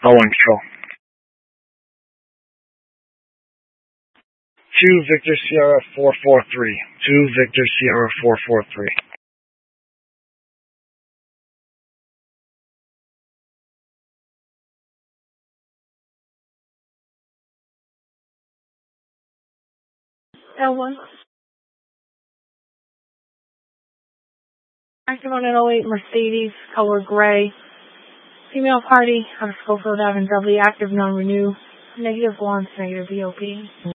All in control. 2 Victor Sierra 443. 2 Victor Sierra 443. L1. Active on an '08 Mercedes, color gray. Female party out of Schofield Avenue, active non-renew. -1, negative VOP.